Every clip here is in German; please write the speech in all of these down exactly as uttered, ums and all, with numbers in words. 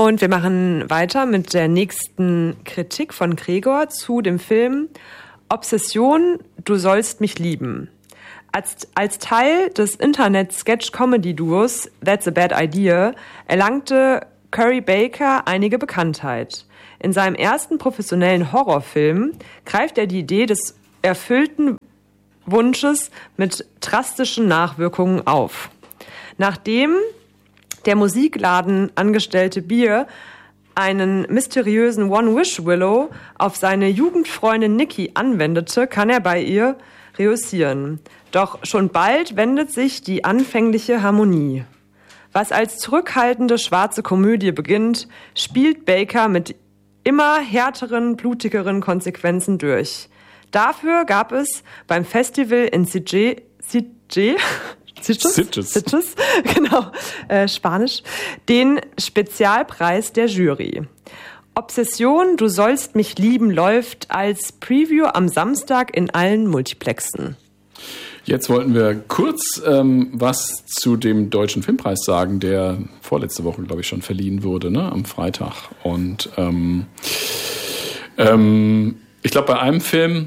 Und wir machen weiter mit der nächsten Kritik von Gregor zu dem Film Obsession, du sollst mich lieben. Als, als Teil des Internet-Sketch-Comedy-Duos That's a Bad Idea erlangte Curry Baker einige Bekanntheit. In seinem ersten professionellen Horrorfilm greift er die Idee des erfüllten Wunsches mit drastischen Nachwirkungen auf. Nachdem der Musikladen angestellte Beer einen mysteriösen One-Wish-Willow auf seine Jugendfreundin Nikki anwendete, kann er bei ihr reüssieren. Doch schon bald wendet sich die anfängliche Harmonie. Was als zurückhaltende schwarze Komödie beginnt, spielt Baker mit immer härteren, blutigeren Konsequenzen durch. Dafür gab es beim Festival in Sitges, Sitges, Sitges, Sitges, Sitges genau, äh, Spanisch, den Spezialpreis der Jury. Obsession, du sollst mich lieben läuft als Preview am Samstag in allen Multiplexen. Jetzt wollten wir kurz ähm, was zu dem Deutschen Filmpreis sagen, der vorletzte Woche, glaube ich, schon verliehen wurde, ne, am Freitag. Und ähm, ähm, ich glaube, bei einem Film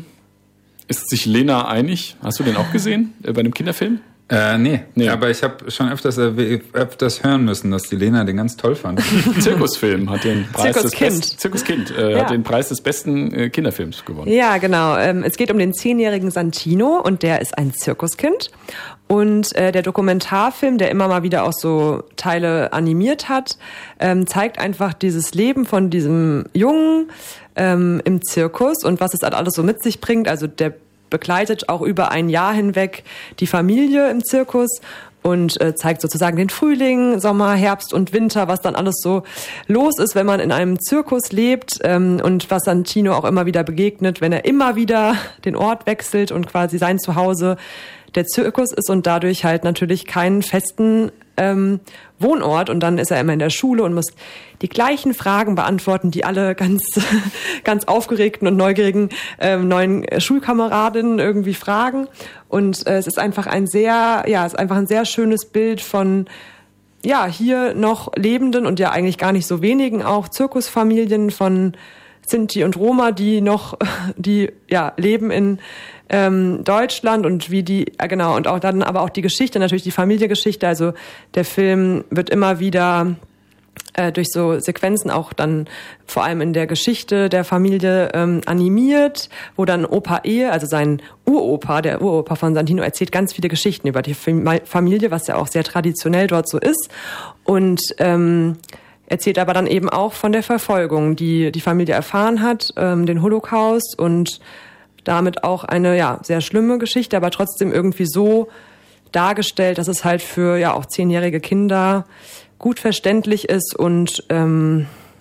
ist sich Lena einig. Hast du den auch gesehen, äh, bei einem Kinderfilm? Äh, nee, nee, aber ich habe schon öfters, äh, öfters hören müssen, dass die Lena den ganz toll fand. Zirkusfilm hat den Preis Zirkus des Kind. besten, Zirkuskind äh, ja. hat den Preis des besten äh, Kinderfilms gewonnen. Ja, genau. Ähm, es geht um den zehnjährigen Santino und der ist ein Zirkuskind. Und äh, der Dokumentarfilm, der immer mal wieder auch so Teile animiert hat, ähm, zeigt einfach dieses Leben von diesem Jungen ähm, im Zirkus und was es halt alles so mit sich bringt. Also der begleitet auch über ein Jahr hinweg die Familie im Zirkus und äh, zeigt sozusagen den Frühling, Sommer, Herbst und Winter, was dann alles so los ist, wenn man in einem Zirkus lebt ähm, und was Santino auch immer wieder begegnet, wenn er immer wieder den Ort wechselt und quasi sein Zuhause der Zirkus ist und dadurch halt natürlich keinen festen ähm, Wohnort und dann ist er immer in der Schule und muss die gleichen Fragen beantworten, die alle ganz ganz aufgeregten und neugierigen ähm, neuen Schulkameradinnen irgendwie fragen und äh, es ist einfach ein sehr ja es ist einfach ein sehr schönes Bild von ja hier noch lebenden und ja eigentlich gar nicht so wenigen auch Zirkusfamilien von Sinti und Roma, die noch die ja leben in ähm, Deutschland und wie die äh, genau und auch dann aber auch die Geschichte, natürlich die Familiengeschichte, also der Film wird immer wieder äh, durch so Sequenzen auch dann vor allem in der Geschichte der Familie ähm, animiert, wo dann Opa Ehe, also sein Uropa, der Uropa von Santino, erzählt ganz viele Geschichten über die Familie, was ja auch sehr traditionell dort so ist und ähm, erzählt aber dann eben auch von der Verfolgung, die die Familie erfahren hat, ähm, den Holocaust und damit auch eine ja sehr schlimme Geschichte, aber trotzdem irgendwie so dargestellt, dass es halt für ja auch zehnjährige Kinder gut verständlich ist und ähm,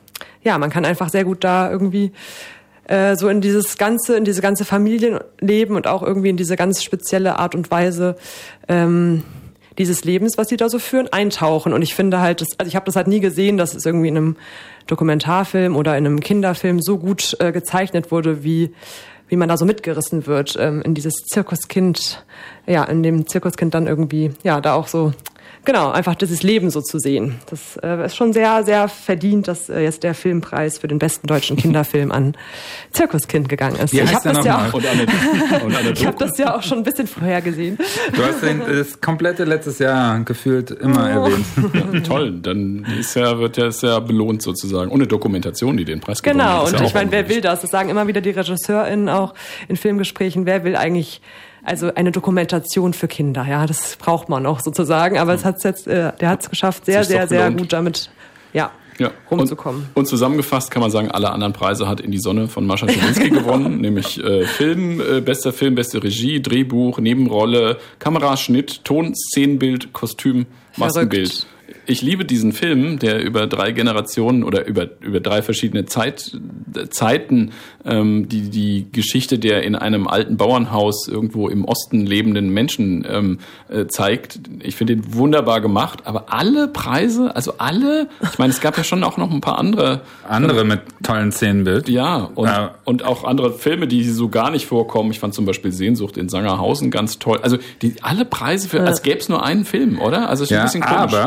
ja man kann einfach sehr gut da irgendwie äh, so in dieses ganze in diese ganze Familienleben und auch irgendwie in diese ganz spezielle Art und Weise ähm, dieses Lebens, was sie da so führen, eintauchen. Und ich finde halt, das, also ich habe das halt nie gesehen, dass es irgendwie in einem Dokumentarfilm oder in einem Kinderfilm so gut äh, gezeichnet wurde, wie wie man da so mitgerissen wird ähm, in dieses Zirkuskind, ja, in dem Zirkuskind dann irgendwie, ja, da auch so, genau, einfach dieses Leben so zu sehen. Das äh, ist schon sehr, sehr verdient, dass äh, jetzt der Filmpreis für den besten deutschen Kinderfilm an Zirkuskind gegangen ist. Wie ich heißt habe das, ja mal? auch, Und an der, und an der ich hab das ja auch schon ein bisschen vorher gesehen. Du hast den, das komplette letztes Jahr gefühlt immer Oh. erwähnt. Ja, toll, dann ist ja, wird ja, ist ja belohnt sozusagen. Und eine Dokumentation, die den Preis gewonnen hat. Genau, ist und ja ich auch meine, wer ordentlich. will das? Das sagen immer wieder die RegisseurInnen auch in Filmgesprächen, wer will eigentlich also eine Dokumentation für Kinder, ja, das braucht man auch sozusagen, aber es hat's jetzt, äh, der hat es geschafft, sehr, Sich's sehr, doch sehr gelohnt. gut damit, ja, Ja. rumzukommen. Und, und zusammengefasst kann man sagen, alle anderen Preise hat In die Sonne von Mascha Schilinski gewonnen, nämlich äh, Film, äh, bester Film, beste Regie, Drehbuch, Nebenrolle, Kamera, Schnitt, Ton, Szenenbild, Kostüm, Maskenbild. Verrückt. Ich liebe diesen Film, der über drei Generationen oder über über drei verschiedene Zeit, Zeiten ähm, die die Geschichte der in einem alten Bauernhaus irgendwo im Osten lebenden Menschen ähm, äh, zeigt. Ich finde den wunderbar gemacht, aber alle Preise, also alle, ich meine, es gab ja schon auch noch ein paar andere Andere mit tollen Szenenbild. ja, und, Ja. und auch andere Filme, die so gar nicht vorkommen. Ich fand zum Beispiel Sehnsucht in Sangerhausen ganz toll. Also die alle Preise für, als gäbe es nur einen Film, oder? Also ist schon Ja, ein bisschen komisch. aber, aber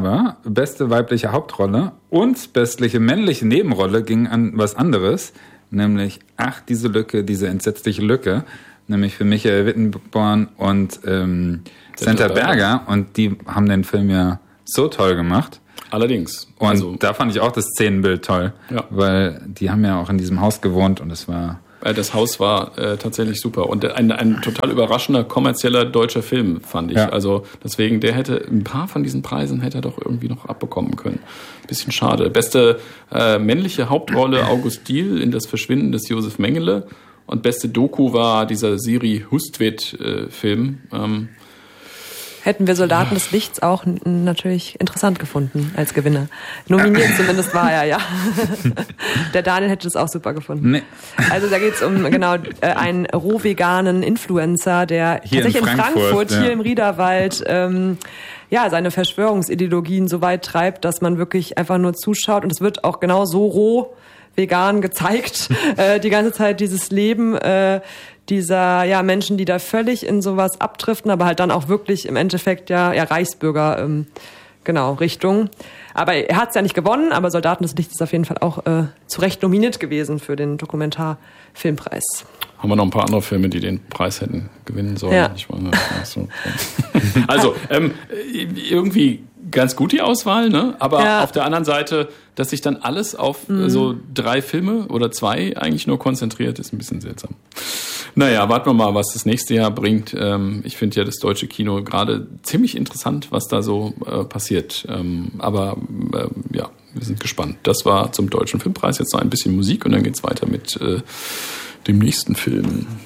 Aber beste weibliche Hauptrolle und beste männliche Nebenrolle ging an was anderes, nämlich, ach, diese Lücke, diese entsetzliche Lücke, nämlich für Michael Wittenborn und ähm, Senta Berger. Und die haben den Film ja so toll gemacht. Allerdings. Und also, da fand ich auch das Szenenbild toll, ja. weil die haben ja auch in diesem Haus gewohnt und es war... Das Haus war äh, tatsächlich super und ein, ein total überraschender kommerzieller deutscher Film, fand ich. Ja. Also deswegen, der hätte ein paar von diesen Preisen hätte er doch irgendwie noch abbekommen können. Bisschen schade. Beste äh, männliche Hauptrolle August Diehl in Das Verschwinden des Josef Mengele und beste Doku war dieser Siri Hustvedt-Film. Äh, ähm, Hätten wir Soldaten des Lichts auch n- natürlich interessant gefunden als Gewinner. Nominiert zumindest war er, ja. Der Daniel hätte es auch super gefunden. Nee. Also da geht's um genau einen rohveganen Influencer, der hier tatsächlich in Frankfurt, in Frankfurt ja. hier im Riederwald ähm, ja seine Verschwörungsideologien so weit treibt, dass man wirklich einfach nur zuschaut. Und es wird auch genau so roh vegan gezeigt, äh, die ganze Zeit dieses Leben äh, dieser ja Menschen, die da völlig in sowas abdriften, aber halt dann auch wirklich im Endeffekt ja, ja Reichsbürger ähm, genau Richtung. Aber er hat es ja nicht gewonnen, aber Soldaten des Lichts ist auf jeden Fall auch äh, zu Recht nominiert gewesen für den Dokumentarfilmpreis. Haben wir noch ein paar andere Filme, die den Preis hätten gewinnen sollen? Ja. Ich meine, so. Also ähm, irgendwie ganz gut die Auswahl, ne? Aber ja. auf der anderen Seite, dass sich dann alles auf mhm. so drei Filme oder zwei eigentlich nur konzentriert, ist ein bisschen seltsam. Naja, warten wir mal, was das nächste Jahr bringt. Ähm, ich finde ja das deutsche Kino gerade ziemlich interessant, was da so äh, passiert. Ähm, aber äh, ja, wir sind gespannt. Das war zum Deutschen Filmpreis. Jetzt noch ein bisschen Musik und dann geht's weiter mit äh, dem nächsten Film.